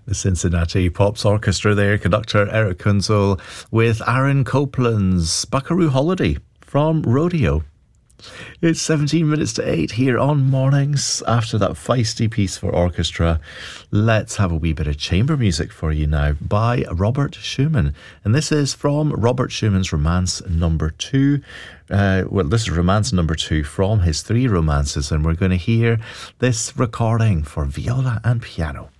The Cincinnati Pops Orchestra there, conductor Eric Kunzel with Aaron Copland's Buckaroo Holiday from Rodeo. It's 17 minutes to 8 here on Mornings. After that feisty piece for orchestra, let's have a wee bit of chamber music for you now by Robert Schumann. And this is from Robert Schumann's Romance Number 2. This is Romance Number 2 from his 3 romances, and we're going to hear this recording for viola and piano.